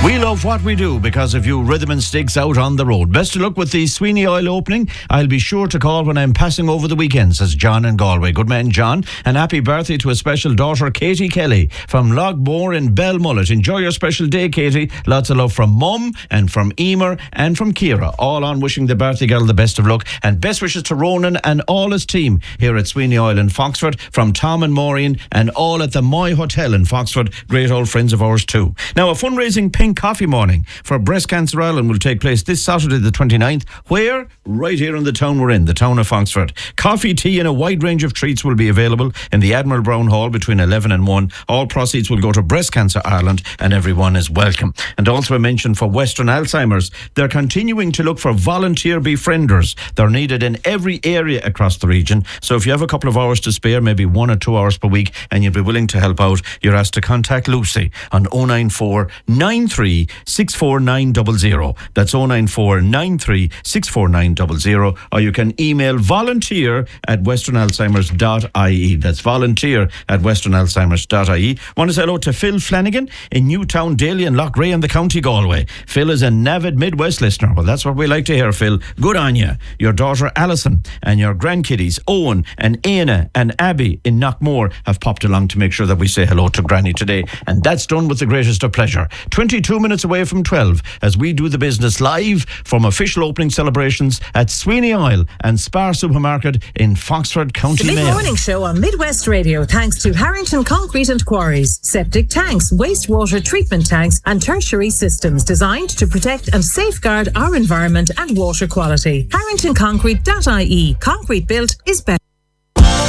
We love what we do because of you Rhythm and Sticks out on the road. Best of luck with the Sweeney Oil opening. I'll be sure to call when I'm passing over the weekend, says John in Galway. Good man, John. And happy birthday to a special daughter, Katie Kelly, from Logbore in Belmullet. Enjoy your special day, Katie. Lots of love from Mum and from Emer and from Ciara. All on wishing the birthday girl the best of luck. And best wishes to Ronan and all his team here at Sweeney Oil in Foxford, from Tom and Maureen and all at the Moy Hotel in Foxford. Great old friends of ours too. Now, a fundraising Pink Coffee Morning for Breast Cancer Ireland will take place this Saturday the 29th. Where? Right here in the town we're in, the town of Foxford. Coffee, tea and a wide range of treats will be available in the Admiral Brown Hall between 11 and 1. All proceeds will go to Breast Cancer Ireland and everyone is welcome. And also a mention for Western Alzheimer's. They're continuing to look for volunteer befrienders. They're needed in every area across the region. So if you have a couple of hours to spare, maybe 1 or 2 hours per week, and you'd be willing to help out, you're asked to contact Lucy on 094 93 64900. That's 094 93 64900. Or you can email volunteer@westernalzheimers.ie. That's volunteer@westernalzheimers.ie. Want to say hello to Phil Flanagan in Newtown, Daly and Lochray in the County Galway. Phil is an avid Midwest listener. Well, that's what we like to hear, Phil. Good on you. Your daughter Alison and your grandkiddies Owen and Aina and Abby in Knockmore have popped along to make sure that we say hello to Granny today. And that's done with the greatest of pleasure. 22 minutes away from 12 as we do the business live from official opening celebrations at Sweeney Oil and Spar Supermarket in Foxford, County Mayo. The mid-morning show on Midwest Radio, thanks to Harrington Concrete and Quarries. Septic tanks, wastewater treatment tanks and tertiary systems designed to protect and safeguard our environment and water quality. HarringtonConcrete.ie. Concrete built is better.